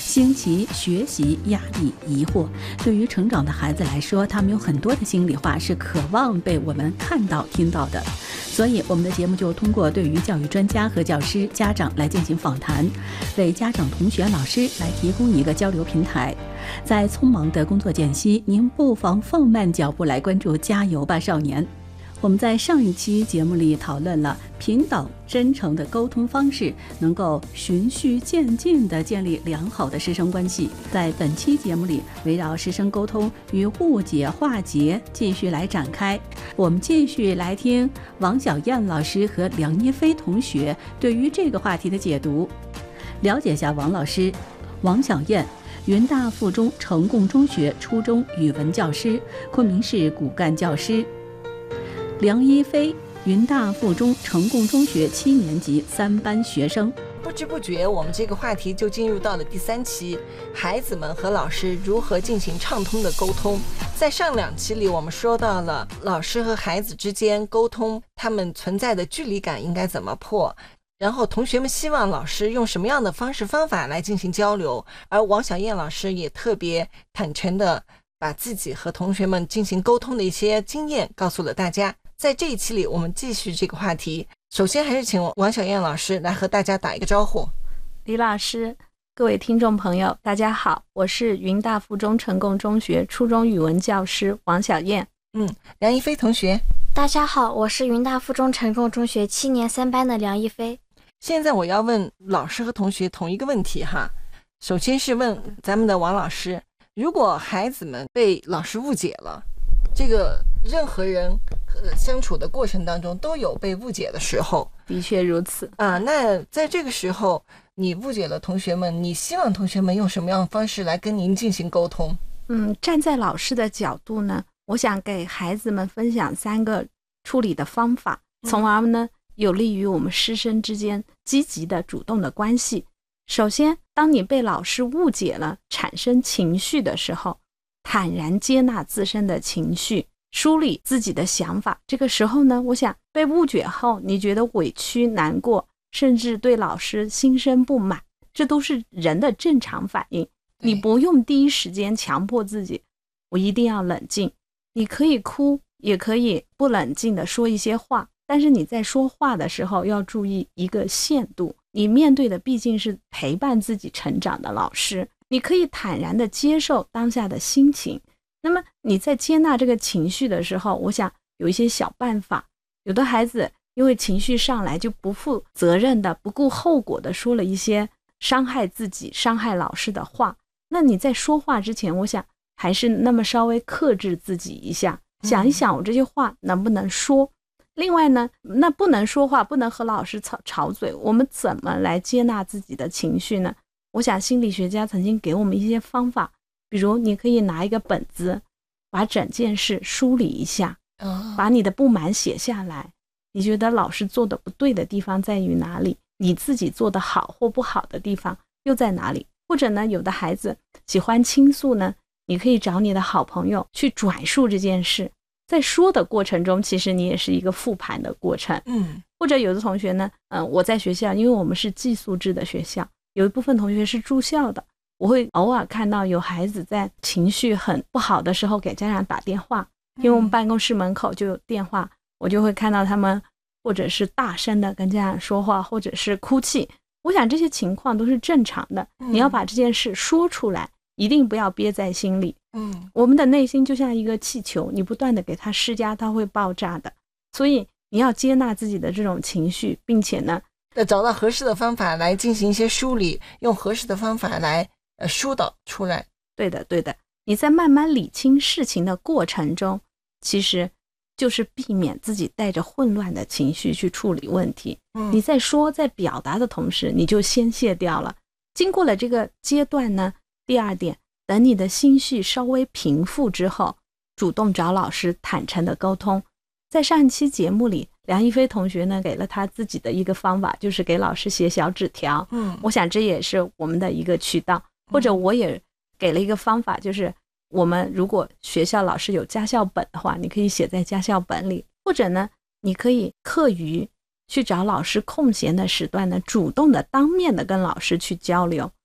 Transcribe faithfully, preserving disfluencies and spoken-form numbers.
新奇、学习、压力、疑惑，对于成长的孩子来说，他们有很多的心里话是渴望被我们看到、听到的。所以我们的节目就通过对于教育专家和教师、家长来进行访谈，为家长、同学、老师来提供一个交流平台。在匆忙的工作间隙，您不妨放慢脚步来关注加油吧少年。我们在上一期节目里讨论了平等真诚的沟通方式能够循序渐进地建立良好的师生关系。在本期节目里，围绕师生沟通与误解化解继续来展开。我们继续来听王小燕老师和梁一飞同学对于这个话题的解读。了解一下王老师。王小燕，云大附中成贡中学初中语文教师，昆明市骨干教师。梁一飞，云大附中成贡中学七年级三班学生。 不知不觉，我们这个话题就进入到了第三期，孩子们和老师如何进行畅通的沟通。在上两期里，我们说到了老师和孩子之间沟通，他们存在的距离感应该怎么破，然后同学们希望老师用什么样的方式方法来进行交流，而王小燕老师也特别坦诚的把自己和同学们进行沟通的一些经验告诉了大家。在这一期里，我们继续这个话题。首先还是请王小燕老师来和大家打一个招呼。 李老师，各位听众朋友，大家好，我是云大附中成贡中学初中语文教师王小燕。 嗯，梁一飞同学。 大家好，我是云大附中成贡中学七年三班的梁一飞。 现在我要问老师和同学同一个问题哈。首先是问咱们的王老师，如果孩子们被老师误解了，这个任何人相处的过程当中都有被误解的时候。 的确如此啊。那在这个时候你误解了同学们，你希望同学们用什么样的方式来跟您进行沟通？ 嗯，站在老师的角度呢，我想给孩子们分享三个处理的方法，从而呢有利于我们师生之间积极的主动的关系。首先，当你被老师误解了，产生情绪的时候，坦然接纳自身的情绪，梳理自己的想法。这个时候呢，我想被误解后，你觉得委屈、难过，甚至对老师心生不满，这都是人的正常反应。你不用第一时间强迫自己，我一定要冷静。你可以哭，也可以不冷静的说一些话，但是你在说话的时候要注意一个限度。你面对的毕竟是陪伴自己成长的老师，你可以坦然地接受当下的心情。那么你在接纳这个情绪的时候，我想有一些小办法。有的孩子因为情绪上来就不负责任的、不顾后果的说了一些伤害自己、伤害老师的话，那你在说话之前，我想还是那么稍微克制自己一下，想一想我这些话能不能说。另外呢，那不能说话，不能和老师吵吵嘴，我们怎么来接纳自己的情绪呢？我想心理学家曾经给我们一些方法，比如你可以拿一个本子，把整件事梳理一下，把你的不满写下来，你觉得老师做的不对的地方在于哪里，你自己做的好或不好的地方又在哪里。或者呢，有的孩子喜欢倾诉呢，你可以找你的好朋友去转述这件事，在说的过程中其实你也是一个复盘的过程。 嗯， 或者有的同学呢，嗯、呃，我在学校，因为我们是寄宿制的学校，有一部分同学是住校的，我会偶尔看到有孩子在情绪很不好的时候给家长打电话，因为我们办公室门口就有电话，我就会看到他们或者是大声的跟家长说话，或者是哭泣。我想这些情况都是正常的，你要把这件事说出来，一定不要憋在心里。 嗯， 我们的内心就像一个气球，你不断的给它施加，它会爆炸的。所以你要接纳自己的这种情绪，并且呢找到合适的方法来进行一些梳理，用合适的方法来呃疏导出来。 对的对的，你在慢慢理清事情的过程中，其实就是避免自己带着混乱的情绪去处理问题。嗯，你在说在表达的同时，你就宣泄掉了。经过了这个阶段呢，第二点，等你的心绪稍微平复之后，主动找老师坦诚的沟通。在上一期节目里，梁一飞同学呢给了他自己的一个方法，就是给老师写小纸条。嗯，我想这也是我们的一个渠道。或者我也给了一个方法，就是我们如果学校老师有家校本的话，你可以写在家校本里。或者呢，你可以课余去找老师空闲的时段呢，主动的当面的跟老师去交流。